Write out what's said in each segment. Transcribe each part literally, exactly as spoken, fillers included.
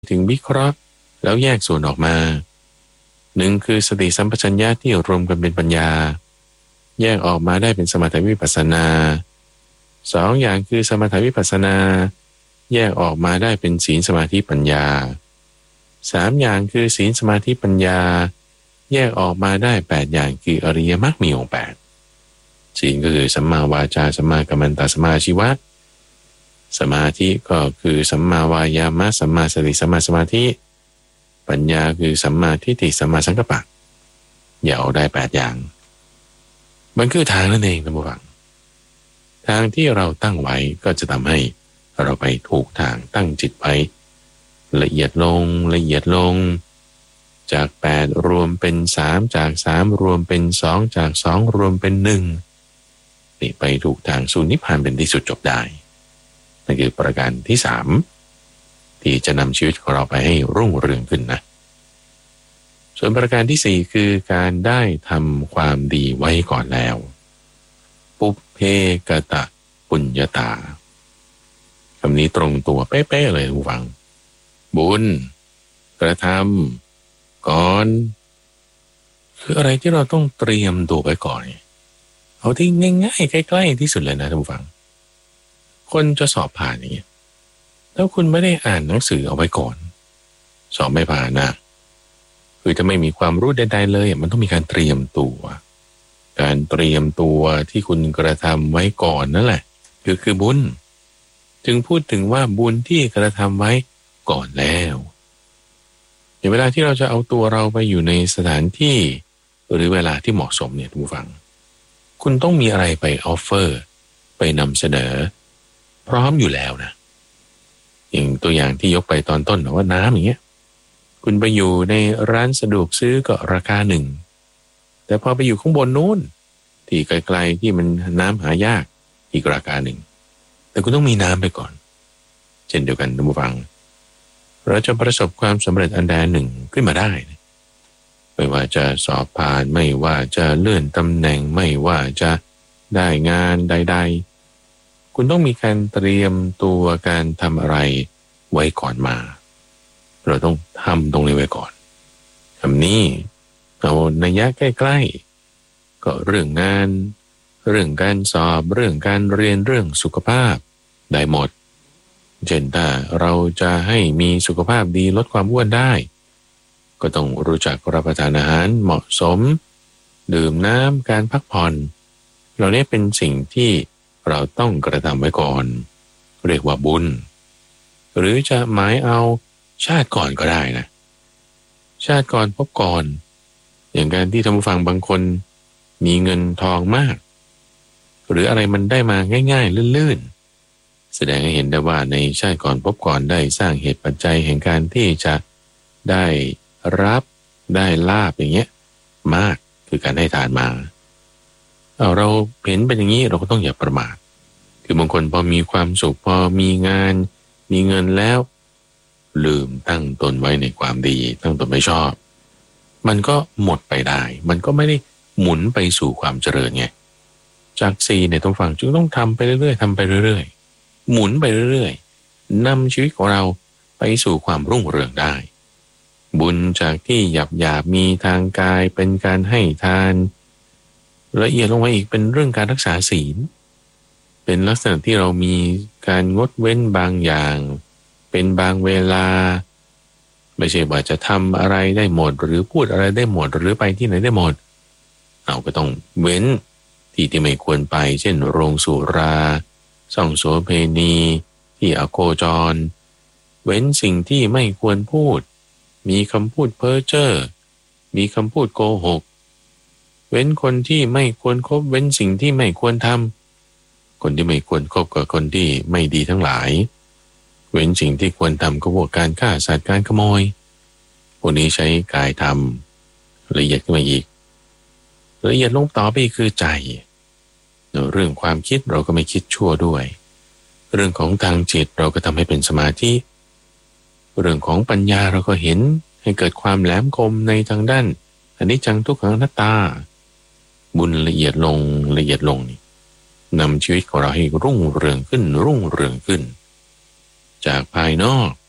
ถึงวิเคราะห์แล้วแยกส่วนออกมาหนึ่งคือสติสัมปชัญญะที่รวมกันเป็นปัญญาแยกออกมาได้เป็นสมถะวิปัสสนาสองอย่างคือสมถะวิปัสสนาแยกออกมาได้เป็นศีลสมาธิปัญญาสามอย่างคือศีลสมาธิปัญญาแยกออกมาได้แปดอย่างคืออริยมรรคมีองค์แปดศีลก็คือสัมมาวาจาสัมมากัมมันตสัมมาอาชีวะสมาธิก็คือสัมมาวายามะสัมมาสติสัมมาสมาธิปัญญาคือสัมมาทิฏฐิสัมมาสังกัปปะอย่าเอาได้แปดอย่างมันคือทางนั่นเองท่านผู้ฟังทางที่เราตั้งไว้ก็จะทำให้เราไปถูกทางตั้งจิตไว้ละเอียดลงละเอียดลงจากแปดรวมเป็นสามจากสามรวมเป็นสองจากสองรวมเป็นหนึ่งนี่ไปถูกทางสู่นิพพานเป็นที่สุดจบได้นั่นคือประการที่สามที่จะนำชีวิตของเราไปให้รุ่งเรืองขึ้นนะส่วนประการที่สี่คือการได้ทำความดีไว้ก่อนแล้วปุพเพกตะปุญญาตาคำนี้ตรงตัวเป๊ะๆเลยผู้ฟังบุญกระทำก่อนคืออะไรที่เราต้องเตรียมตัวไว้ก่อนเอาที่ง่ายๆใกล้ๆที่สุดเลยนะท่านผู้ฟังคนจะสอบผ่านอย่างเงี้ยถ้าคุณไม่ได้อ่านหนังสือเอาไว้ก่อนสอบไม่ผ่านนะคือจะไม่มีความรู้ใดๆเลยมันต้องมีการเตรียมตัวการเตรียมตัวที่คุณกระทำไว้ก่อนนั่นแหละคือคือบุญจึงพูดถึงว่าบุญที่กระทำไว้ก่อนแล้วในเวลาที่เราจะเอาตัวเราไปอยู่ในสถานที่หรือเวลาที่เหมาะสมเนี่ยทุกฟังคุณต้องมีอะไรไปออฟเฟอร์ไปนำเสนอพร้อมอยู่แล้วนะอย่างตัวอย่างที่ยกไปตอนต้นว่าน้ำอย่างเงี้ยคุณไปอยู่ในร้านสะดวกซื้อก็ราคาหนึ่งแต่พอไปอยู่ข้างบนนู้นที่ไกลๆที่มันน้ำหายากอีกราคาหนึ่งแต่คุณต้องมีน้ำไปก่อนเช่นเดียวกันท่านผู้ฟังเราจะประสบความสำเร็จอันใดหนึ่งขึ้นมาได้ไม่ว่าจะสอบผ่านไม่ว่าจะเลื่อนตำแหน่งไม่ว่าจะได้งานใดๆคุณต้องมีการเตรียมตัวการทำอะไรไว้ก่อนมาเราต้องทำตรงนี้ไว้ก่อนคำนี้เอานัยยะใกล้ๆก็เรื่องงานเรื่องการสอบเรื่องการเรียนเรื่องสุขภาพได้หมดเช่นถ้าเราจะให้มีสุขภาพดีลดความอ้วนได้ก็ต้องรู้จักรับประทานอาหารเหมาะสมดื่มน้ำการพักผ่อนเหล่านี้เป็นสิ่งที่เราต้องกระทำไว้ก่อนเรียกว่าบุญหรือจะหมายเอาชาติก่อนก็ได้นะชาติก่อนพบก่อนอย่างการที่ท่านผู้ฟังบางคนมีเงินทองมากหรืออะไรมันได้มาง่ายๆลื่นๆแสดงให้เห็นได้ว่าในชาติก่อนพบก่อนได้สร้างเหตุปัจจัยแห่งการที่จะได้รับได้ลาภอย่างเงี้ยมากคือการให้ทานมาเอาเราเห็นเป็นอย่างนี้เราก็ต้องอย่าประมาทคือบางคนพอมีความสุขพอมีงานมีเงินแล้วลืมตั้งตนไว้ในความดีตั้งตนไม่ชอบมันก็หมดไปได้มันก็ไม่ได้หมุนไปสู่ความเจริญไงจากซีเนี่ยต้องฟังจึงต้องทำไปเรื่อยๆทำไปเรื่อยๆหมุนไปเรื่อยๆนำชีวิตของเราไปสู่ความรุ่งเรืองได้บุญจากที่หยาบหยาบมีทางกายเป็นการให้ทานละเอียดลงมาอีกเป็นเรื่องการรักษาศีลเป็นลักษณะที่เรามีการงดเว้นบางอย่างเป็นบางเวลาไม่ใช่ว่าจะทำอะไรได้หมดหรือพูดอะไรได้หมดหรือไปที่ไหนได้หมดเราก็ต้องเว้นที่ที่ไม่ควรไปเช่นโรงสุราส่องโสเภณีที่อโคจรเว้นสิ่งที่ไม่ควรพูดมีคำพูดเพ้อเจ้อมีคำพูดโกหกเว้นคนที่ไม่ควรคบเว้นสิ่งที่ไม่ควรทำคนที่ไม่ควรคบกับคนที่ไม่ดีทั้งหลายเว้นสิ่งที่ควรทำก็พวกการฆ่าสัตว์การขโมยพวกนี้ใช้กายทำละเอียดขึ้นมาอีกละเอียดลงต่อไปอีกคือใจเรื่องความคิดเราก็ไม่คิดชั่วด้วยเรื่องของทางจิตเราก็ทำให้เป็นสมาธิเรื่องของปัญญาเราก็เห็นให้เกิดความแหลมคมในทางด้านอนิจจังทุกขังอนัตตาบุญละเอียดลงละเอียดลงนี่นำชีวิตของเราให้รุ่งเรืองขึ้นรุ่งเรืองขึ้นจากภายนอก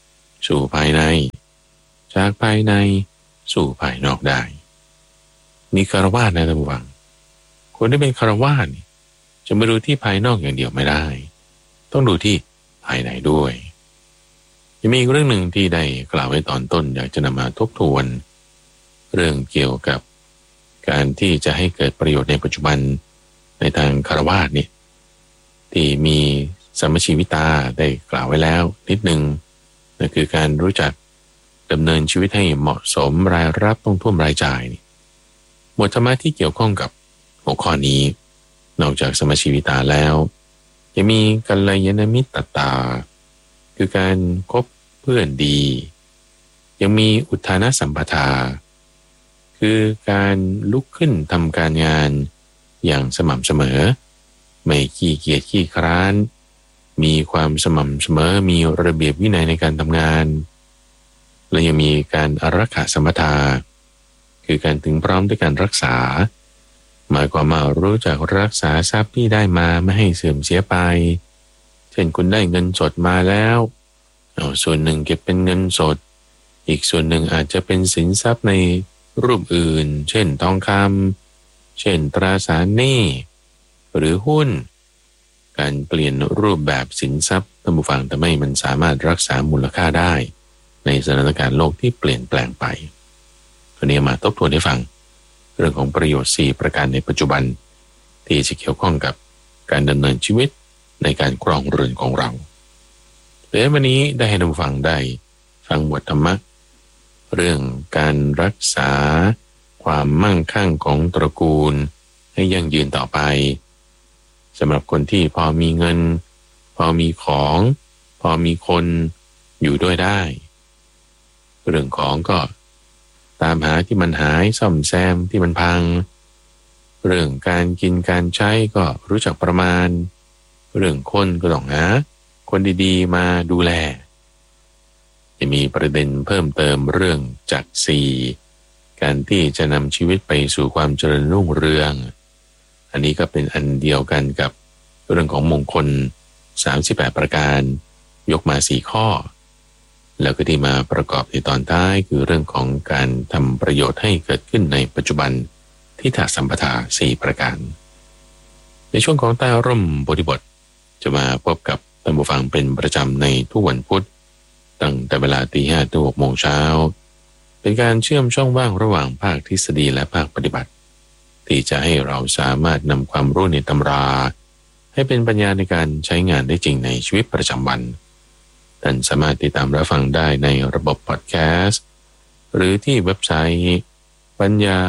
สู่ภายในจากภายในสู่ภายนอกได้นี่คฤหัสถ์นะท่านผู้ฟังคนที่เป็นคฤหัสถ์จะมาดูที่ภายนอกอย่างเดียวไม่ได้ต้องดูที่ภายในด้วยยังมีอีกเรื่องหนึ่งที่ได้กล่าวไว้ตอนต้นอยากจะนำมาทบทวนเรื่องเกี่ยวกับการที่จะให้เกิดประโยชน์ในปัจจุบันในทางคฤหัสถ์นี่ที่มีสัมมชีวิตาได้กล่าวไว้แล้วนิดนึงนั่นคือการรู้จักดำเนินชีวิตให้เหมาะสมรายรับต้องท่วมรายจ่ายหมวดธรรมะที่เกี่ยวข้องกับหัวข้อนี้นอกจากสมชีวิตาแล้วยังมีกัลยาณมิตรตาคือการคบเพื่อนดียังมีอุทานสัมปทาคือการลุกขึ้นทำการงานอย่างสม่ำเสมอไม่ขี้เกียจขี้คร้านมีความสม่ำเสมอมีระเบียบวินัยในการทำงานและยังมีการอารักขาสัมปทาคือการถึงพร้อมด้วยการรักษาหมายความว่ารู้จักรักษาทรัพย์ที่ได้มาไม่ให้เสื่อมเสียไปเช่นคุณได้เงินสดมาแล้วเอาส่วนหนึ่งเก็บเป็นเงินสดอีกส่วนหนึ่งอาจจะเป็นสินทรัพย์ในรูปอื่นเช่นทองคำเช่นตราสารหนี้หรือหุ้นการเปลี่ยนรูปแบบสินทรัพย์ท่านผู้ฟังทำให้มันสามารถรักษามูลค่าได้ในสถานการณ์โลกที่เปลี่ยนแปลงไปวันนี้มาทบทวนให้ฟังเรื่องของประโยชน์สี่ประการในปัจจุบันที่จะเกี่ยวข้องกับการดำเนินชีวิตในการครองเรือนของเราแต่วันนี้ได้ให้ท่านผู้ฟังได้ฟังบทธรรมะเรื่องการรักษาความมั่งคั่งของตระกูลให้ยั่งยืนต่อไปสำหรับคนที่พอมีเงินพอมีของพอมีคนอยู่ด้วยได้เรื่องของก็ตามหาที่มันหายซ่อมแซมที่มันพังเรื่องการกินการใช้ก็รู้จักประมาณเรื่องคนก็ต้องหาคนดีๆมาดูแลจะมีประเด็นเพิ่มเติมเรื่องจักรสี่การที่จะนำชีวิตไปสู่ความเจริญรุ่งเรืองอันนี้ก็เป็นอันเดียวกันกับเรื่องของมงคลสามสิบแปดประการยกมาสี่ข้อแล้วก็ที่มาประกอบในตอนท้ายคือเรื่องของการทำประโยชน์ให้เกิดขึ้นในปัจจุบันที่ถาสัมปทาสี่ประการในช่วงของใต้ร่มโพธิบทจะมาพบกับท่านผู้ฟังเป็นประจำในทุกวันพุธตั้งแต่เวลาตีห้าถึงหกโมงเช้าเป็นการเชื่อมช่องว่างระหว่างภาคทฤษฎีและภาคปฏิบัติที่จะให้เราสามารถนำความรู้ในตำราให้เป็นปัญญาในการใช้งานได้จริงในชีวิตประจำวันท่านสามารถติดตามรับฟังได้ในระบบพอดแคสต์หรือที่เว็บไซต์ปัญญา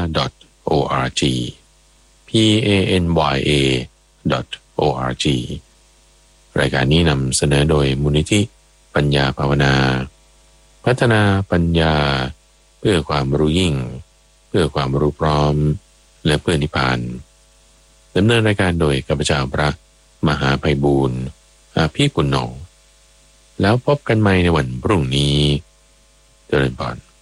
.org p a n y a .org รายการนี้นำเสนอโดยมูลนิธิปัญญาภาวนาพัฒนาปัญญาเพื่อความรู้ยิ่งเพื่อความรู้พร้อมและเพื่อนิพพานดำเนินรายการโดยข้าพเจ้าพระมหาไพบูลย์อาภีปุณโญแล้วพบกันใหม่ในวันพรุ่งนี้เจริญพร